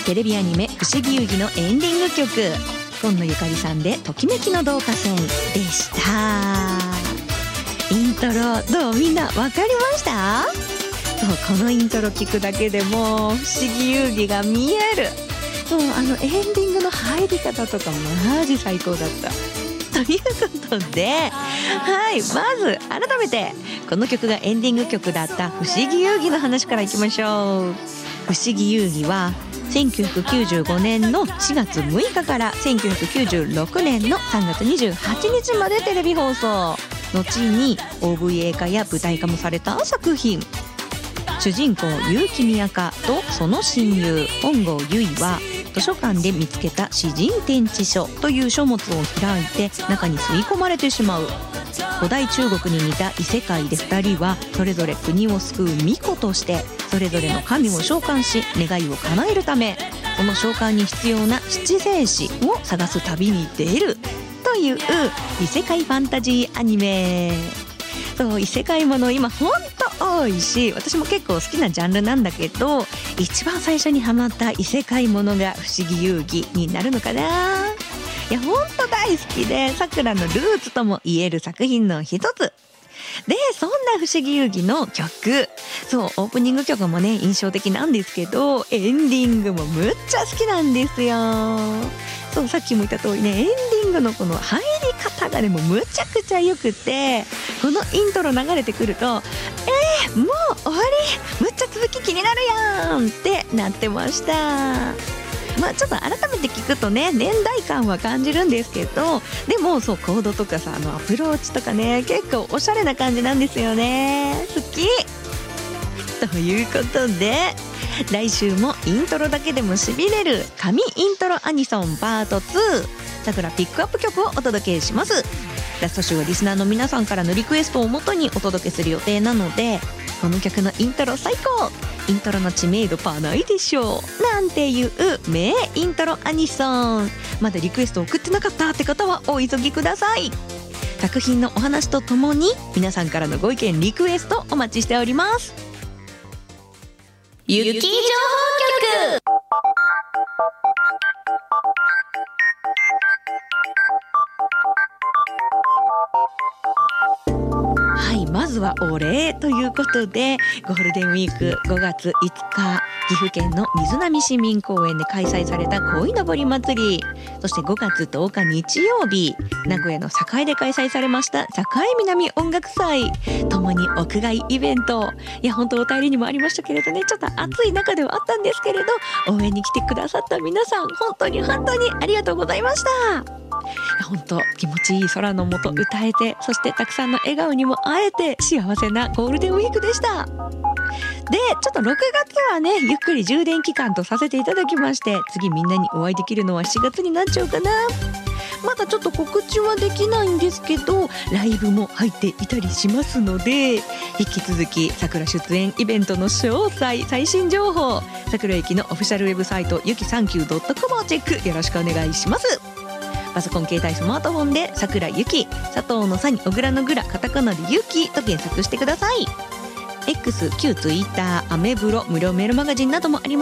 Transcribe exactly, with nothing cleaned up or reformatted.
テレビアニメ不思議遊戯のエンディング曲、今野ゆかりさんでときめきの導火線でした。イントロどう、みんなわかりました？そう、このイントロ聞くだけでもう不思議遊戯が見える。そう、あのエンディングの入り方とかマジ最高だったということで、はい、まず改めてこの曲がエンディング曲だった不思議遊戯の話からいきましょう。不思議遊戯はせんきゅうひゃくきゅうじゅうごねんのしがつむいかからせんきゅうひゃくきゅうじゅうろくねんのさんがつにじゅうはちにちまでテレビ放送、後に オーブイエー 化や舞台化もされた作品。主人公結城宮香とその親友本郷結衣は図書館で見つけた詩人展示書という書物を開いて中に吸い込まれてしまう。古代中国に似た異世界でふたりはそれぞれ国を救う巫女としてそれぞれの神を召喚し願いを叶えるため、その召喚に必要な七星子を探す旅に出るという異世界ファンタジーアニメ。そう、異世界もの今ほんと多いし、私も結構好きなジャンルなんだけど、一番最初にハマった異世界ものが不思議遊戯になるのかな。いや、ほんと大好きで、さくらのルーツとも言える作品の一つで、そんな不思議遊戯の曲、そう、オープニング曲もね印象的なんですけど、エンディングもむっちゃ好きなんですよ。そう、さっきも言った通りね、エンディングのこの入り方がねもうむちゃくちゃ良くて、このイントロ流れてくると、えー、もう終わり、むっちゃ続き気になるやんってなってました。まあちょっと改めて聞くとね、年代感は感じるんですけど、でもそう、コードとかさ、あのアプローチとかね、結構おしゃれな感じなんですよね。好きということで、来週もイントロだけでもしびれる神イントロアニソンパートツー、さくらピックアップ曲をお届けします。ラスト週はリスナーの皆さんからのリクエストをもとにお届けする予定なので、この曲のイントロ最高、イントロの知名度パないでしょうなんていう名イントロアニソン、まだリクエスト送ってなかったって方はお急ぎください。作品のお話とともに皆さんからのご意見リクエストお待ちしております。ゆき情報局。はい、まずはお礼ということで、ゴールデンウィークごがついつか、岐阜県の水波市民公園で開催された鯉のぼり祭り、そしてごがつとおか日曜日、名古屋の栄で開催されました栄南音楽祭、ともに屋外イベント。いや、本当お便りにもありましたけれどね、ちょっと暑い中ではあったんですけれど、応援に来てくださった皆さん、本当に本当にありがとうございました。本当気持ちいい空の下歌えて、そしてたくさんの笑顔にも会えて幸せなゴールデンウィークでした。で、ちょっとろくがつはね、ゆっくり充電期間とさせていただきまして、次みんなにお会いできるのはしちがつになっちゃうかな。まだちょっと告知はできないんですけど、ライブも入っていたりしますので、引き続き桜出演イベントの詳細、最新情報、桜駅のオフィシャルウェブサイトゆきさんきゅう .com をチェックよろしくお願いします。パソコン、携帯、スマートフォンで桜ゆき、佐藤のさに小倉のグラ、カタカナでゆきと検索してください。 X、旧 Twitter、アメブロ、無料メールマガジンなどもあります。